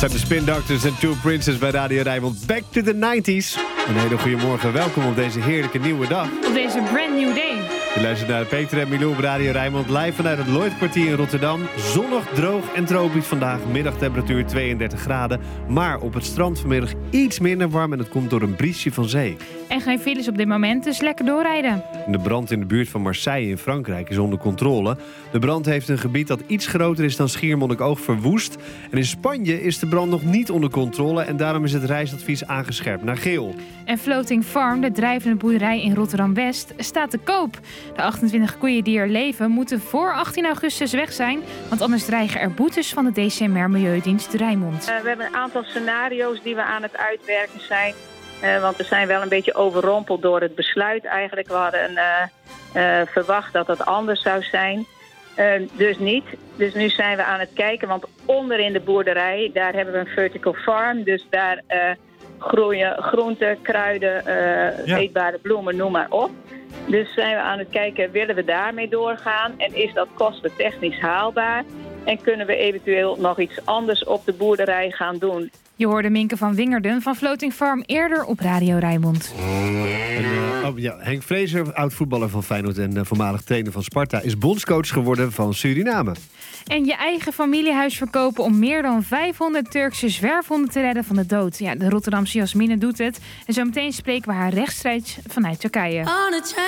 zijn de Spin Doctors en Two Princes bij Radio Rijnmond. Back to the 90s. Een hele goede morgen. Welkom op deze heerlijke nieuwe dag. Op deze brand new day. Je luistert naar Peter en Milou op Radio Rijnmond. Live vanuit het Lloydkwartier in Rotterdam. Zonnig, droog en tropisch vandaag. Middagtemperatuur 32 graden. Maar op het strand vanmiddag iets minder warm. En dat komt door een briesje van zee. En geen files op dit moment, dus lekker doorrijden. De brand in de buurt van Marseille in Frankrijk is onder controle. De brand heeft een gebied dat iets groter is dan Schiermonnikoog verwoest. En in Spanje is de brand nog niet onder controle. En daarom is het reisadvies aangescherpt naar geel. En Floating Farm, de drijvende boerderij in Rotterdam-West, staat te koop. De 28 koeien die er leven moeten voor 18 augustus weg zijn. Want anders dreigen er boetes van de DCMR Milieudienst Rijnmond. We hebben een aantal scenario's die we aan het uitwerken zijn. Want we zijn wel een beetje overrompeld door het besluit eigenlijk. We hadden verwacht dat het anders zou zijn. Dus niet. Dus nu zijn we aan het kijken. Want onder in de boerderij, daar hebben we een vertical farm. Dus daar groeien groenten, kruiden, eetbare bloemen, noem maar op. Dus zijn we aan het kijken, willen we daarmee doorgaan? En is dat kostentechnisch haalbaar? En kunnen we eventueel nog iets anders op de boerderij gaan doen? Je hoorde Minke van Wingerden van Floating Farm eerder op Radio Rijnmond. Henk Vrezer, oud-voetballer van Feyenoord en voormalig trainer van Sparta, is bondscoach geworden van Suriname. En je eigen familiehuis verkopen om meer dan 500 Turkse zwerfhonden te redden van de dood. Ja, de Rotterdamse Jasmine doet het. En zometeen spreken we haar rechtstreeks vanuit Turkije.